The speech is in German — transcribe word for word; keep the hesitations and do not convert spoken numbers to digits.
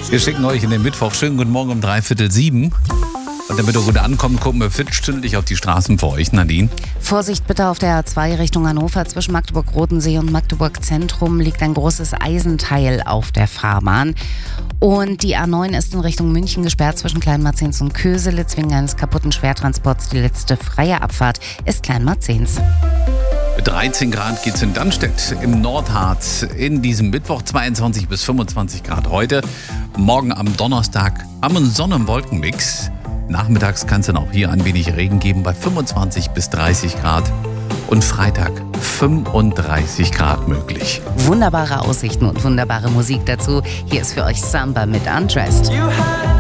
Wir schicken euch in den Mittwoch. Schönen guten Morgen um dreiviertel sieben. Und damit ihr gut ankommt, gucken wir viertelstündlich auf die Straßen für euch. Nadine? Vorsicht bitte auf der A zwei Richtung Hannover. Zwischen Magdeburg-Rodensee und Magdeburg-Zentrum liegt ein großes Eisenteil auf der Fahrbahn. Und die A neun ist in Richtung München gesperrt zwischen Kleinmarzens und Köselitz wegen eines kaputten Schwertransports. Die letzte freie Abfahrt ist Kleinmarzens. Mit dreizehn Grad geht's in Dannstedt im Nordharz in diesem Mittwoch. zweiundzwanzig bis fünfundzwanzig Grad heute. Morgen am Donnerstag am Sonne- und Wolkenmix. Nachmittags kann es dann auch hier ein wenig Regen geben bei fünfundzwanzig bis dreißig Grad. Und Freitag fünfunddreißig Grad möglich. Wunderbare Aussichten und wunderbare Musik dazu. Hier ist für euch Samba mit Undressed.